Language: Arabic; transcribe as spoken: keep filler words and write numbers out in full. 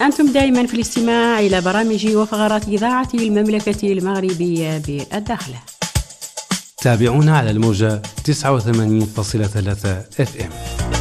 أنتم دائما في الاستماع إلى برامج وفقرات إذاعة المملكة المغربية بالداخل. تابعونا على الموجة تسعة وثمانين فاصلة ثلاثة اف ام.